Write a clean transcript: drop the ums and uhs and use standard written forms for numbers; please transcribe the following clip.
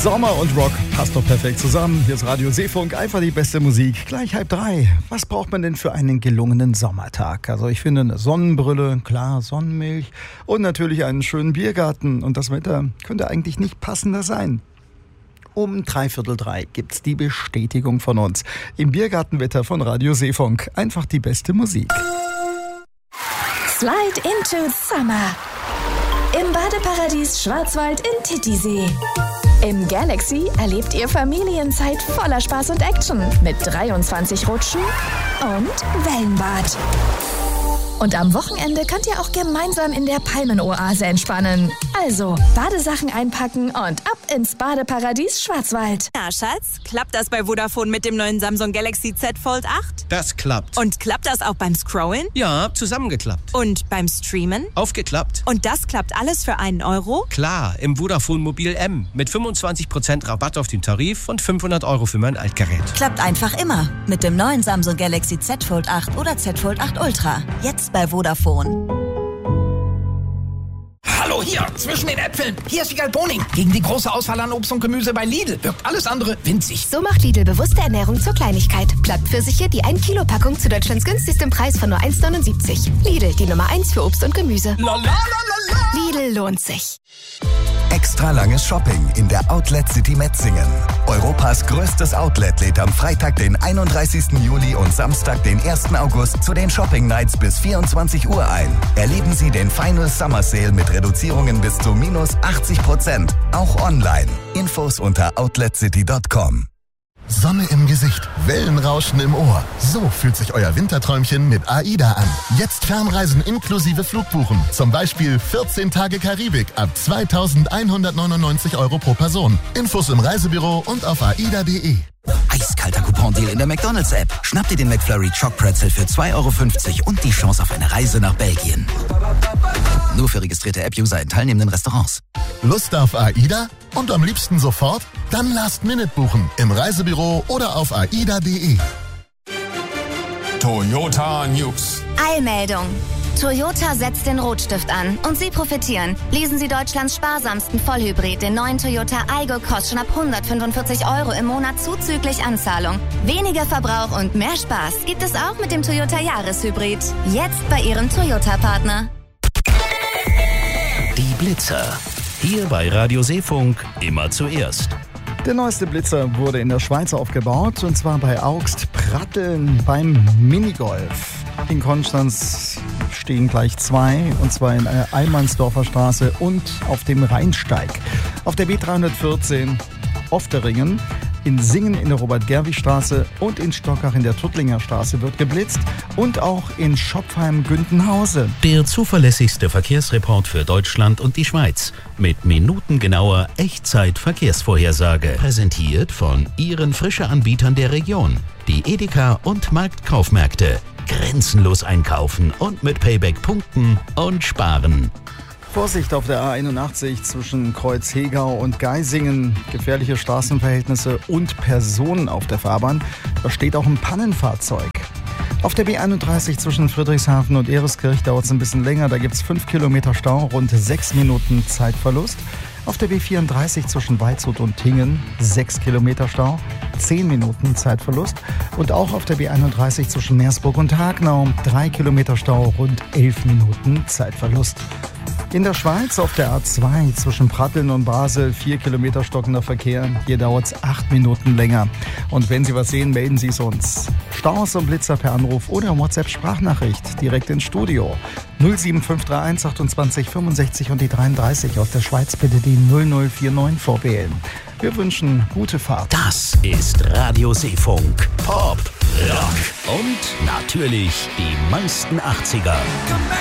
Sommer und Rock passt doch perfekt zusammen. Hier ist Radio Seefunk, einfach die beste Musik. Gleich 2:30. Was braucht man denn für einen gelungenen Sommertag? Also ich finde eine Sonnenbrille, klar, Sonnenmilch und natürlich einen schönen Biergarten. Und das Wetter könnte eigentlich nicht passender sein. Um 2:45 gibt's die Bestätigung von uns. Im Biergartenwetter von Radio Seefunk. Einfach die beste Musik. Slide into Summer. Im Badeparadies Schwarzwald in Titisee. Im Galaxy erlebt ihr Familienzeit voller Spaß und Action mit 23 Rutschen und Wellenbad. Und am Wochenende könnt ihr auch gemeinsam in der Palmenoase entspannen. Also Badesachen einpacken und ab ins Badeparadies Schwarzwald. Ja, Schatz, klappt das bei Vodafone mit dem neuen Samsung Galaxy Z Fold 8? Das klappt. Und klappt das auch beim Scrollen? Ja, zusammengeklappt. Und beim Streamen? Aufgeklappt. Und das klappt alles für einen Euro? Klar, im Vodafone Mobil M mit 25% Rabatt auf den Tarif und 500 € für mein Altgerät. Klappt einfach immer mit dem neuen Samsung Galaxy Z Fold 8 oder Z Fold 8 Ultra. Jetzt bei Vodafone. Hallo, hier, zwischen den Äpfeln. Hier ist Wiegald Boning. Gegen die große Auswahl an Obst und Gemüse bei Lidl wirkt alles andere winzig. So macht Lidl bewusste Ernährung zur Kleinigkeit. Plattpfirsiche, die 1 Kilo Packung zu Deutschlands günstigstem Preis von nur 1,79. Lidl, die Nummer 1 für Obst und Gemüse. Lidl lohnt sich. Extra langes Shopping in der Outlet City Metzingen. Europas größtes Outlet lädt am Freitag, den 31. Juli und Samstag, den 1. August zu den Shopping Nights bis 24 Uhr ein. Erleben Sie den Final Summer Sale mit Reduzierungen bis zu minus 80%. Auch online. Infos unter outletcity.com. Sonne im Gesicht, Wellenrauschen im Ohr. So fühlt sich euer Winterträumchen mit AIDA an. Jetzt Fernreisen inklusive Flugbuchen. Zum Beispiel 14 Tage Karibik ab 2.199 € pro Person. Infos im Reisebüro und auf aida.de. Eiskalter Coupon-Deal in der McDonalds-App. Schnapp dir den McFlurry Choc Pretzel für 2,50 € und die Chance auf eine Reise nach Belgien. Nur für registrierte App-User in teilnehmenden Restaurants. Lust auf AIDA? Und am liebsten sofort? Dann Last-Minute buchen im Reisebüro oder auf aida.de. Toyota News. Eilmeldung. Toyota setzt den Rotstift an und Sie profitieren. Leasen Sie Deutschlands sparsamsten Vollhybrid, den neuen Toyota Aygo, kostet schon ab 145 € im Monat zuzüglich Anzahlung. Weniger Verbrauch und mehr Spaß gibt es auch mit dem Toyota Jahreshybrid. Jetzt bei Ihrem Toyota-Partner. Die Blitzer. Hier bei Radio Seefunk immer zuerst. Der neueste Blitzer wurde in der Schweiz aufgebaut, und zwar bei Augst-Pratteln beim Minigolf. In Konstanz stehen gleich 2, und zwar in der Allmannsdorfer Straße und auf dem Rheinsteig. Auf der B314 Ofteringen, in Singen in der Robert-Gerwig-Straße und in Stockach in der Tuttlinger Straße wird geblitzt und auch in Schopfheim-Güntenhause. Der zuverlässigste Verkehrsreport für Deutschland und die Schweiz mit minutengenauer Echtzeit-Verkehrsvorhersage. Präsentiert von Ihren Frische-Anbietern der Region, die Edeka und Marktkaufmärkte. Grenzenlos einkaufen und mit Payback punkten und sparen. Vorsicht auf der A81 zwischen Kreuz-Hegau und Geisingen. Gefährliche Straßenverhältnisse und Personen auf der Fahrbahn. Da steht auch ein Pannenfahrzeug. Auf der B31 zwischen Friedrichshafen und Ereskirch dauert es ein bisschen länger. Da gibt es 5 Kilometer Stau, rund 6 Minuten Zeitverlust. Auf der B34 zwischen Waldshut und Tingen 6 Kilometer Stau, 10 Minuten Zeitverlust. Und auch auf der B31 zwischen Meersburg und Hagenau 3 Kilometer Stau, rund 11 Minuten Zeitverlust. In der Schweiz auf der A2 zwischen Pratteln und Basel 4 Kilometer stockender Verkehr. Hier dauert es 8 Minuten länger. Und wenn Sie was sehen, melden Sie es uns. Staus und Blitzer per Anruf oder WhatsApp-Sprachnachricht direkt ins Studio. 07531 28 65 und die 33. Aus der Schweiz bitte die 0049 vorwählen. Wir wünschen gute Fahrt. Das ist Radio Seefunk. Pop, Rock und natürlich die meisten 80er.